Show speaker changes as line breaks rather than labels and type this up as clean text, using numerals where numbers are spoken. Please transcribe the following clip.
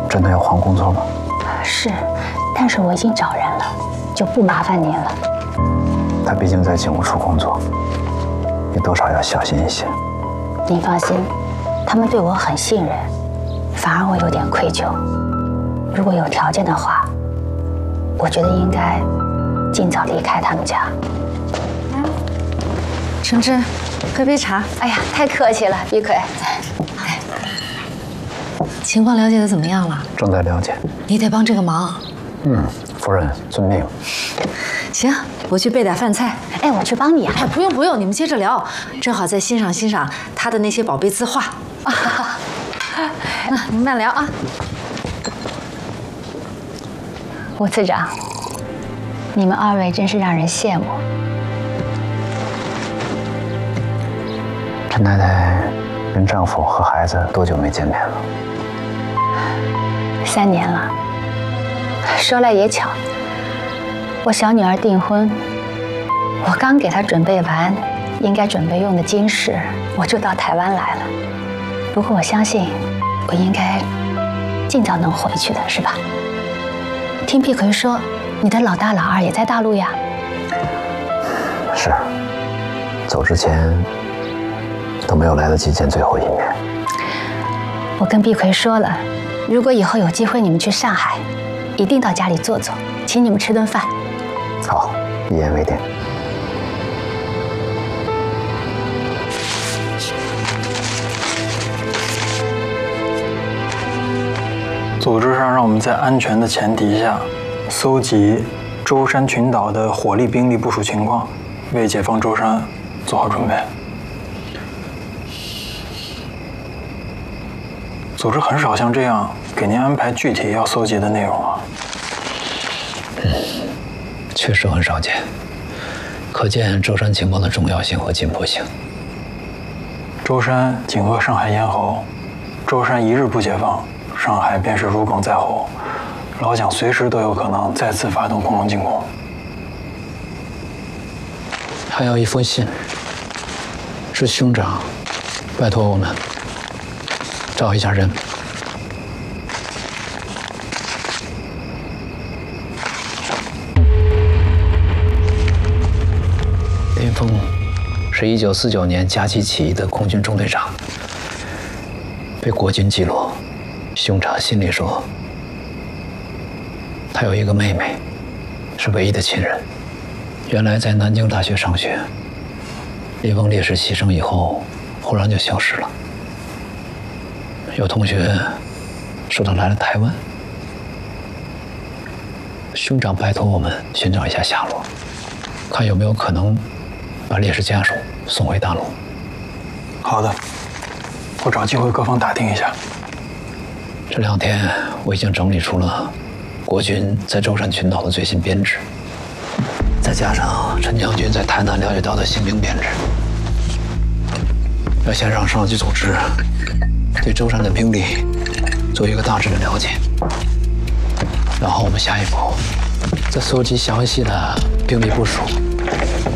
真的要换工作吗？
是，但是我已经找人了，就不麻烦您了。
他毕竟在警务处工作，你多少要小心一些。
您放心，他们对我很信任，反而我有点愧疚。如果有条件的话，我觉得应该尽早离开他们家。
橙汁，喝杯茶。
哎呀，太客气了，碧葵。
情况了解的怎么样了？
正在了解。
你得帮这个忙。
夫人遵命。
行，我去备点饭菜。
哎，我去帮你啊。
哎，不用不用，你们接着聊，正好再欣赏欣赏他的那些宝贝字画。你们慢聊啊。
吴次长，你们二位真是让人羡慕。
陈太太跟丈夫和孩子多久没见面了
？3年了。说来也巧，我小女儿订婚，我刚给她准备完应该准备用的金饰，我就到台湾来了。不过我相信，我应该尽早能回去的，是吧？听碧葵说，你的老大老二也在大陆呀？
是，走之前都没有来得及见最后一面。
我跟碧葵说了，如果以后有机会你们去上海，一定到家里坐坐，请你们吃顿饭。
好，一言为定。
组织上让我们在安全的前提下，搜集舟山群岛的火力兵力部署情况，为解放舟山做好准备。组织很少像这样给您安排具体要搜集的内容啊。
确实很少见，可见舟山情报的重要性和紧迫性。
舟山紧扼上海咽喉，舟山一日不解放，上海便是如鲠在喉，老蒋随时都有可能再次发动空中进攻。
还有一封信，是兄长拜托我们找一下人。林峰是1949年甲级起义的空军中队长，被国军击落。兄长信里说，他有一个妹妹，是唯一的亲人。原来在南京大学上学，林峰烈士牺牲以后，忽然就消失了。有同学说他来了台湾，兄长拜托我们寻找一下下落，看有没有可能把烈士家属送回大陆。
好的，我找机会各方打听一下。
这2天我已经整理出了国军在舟山群岛的最新编制，再加上陈将军在台南了解到的新兵编制，要先让上级组织对舟山的兵力做一个大致的了解，然后我们下一步再搜集详细的兵力部署。